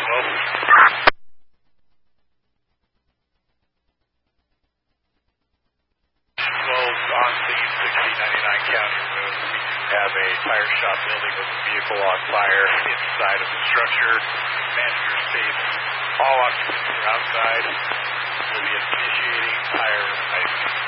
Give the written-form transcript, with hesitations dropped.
On scene, 6099 County Road. We do have a tire shop building with a vehicle on fire inside of the structure. Manager states all occupants are outside. We'll be initiating tire replacement.